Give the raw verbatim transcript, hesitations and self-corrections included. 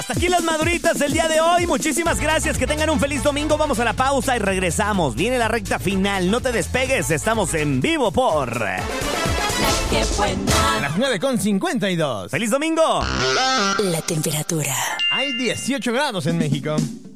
Hasta aquí las maduritas del día de hoy. Muchísimas gracias. Que tengan un feliz domingo. Vamos a la pausa y regresamos. Viene la recta final. No te despegues. Estamos en vivo por Qué buena. Las nueve con cincuenta y dos. ¡Feliz domingo! La temperatura. Hay dieciocho grados en México.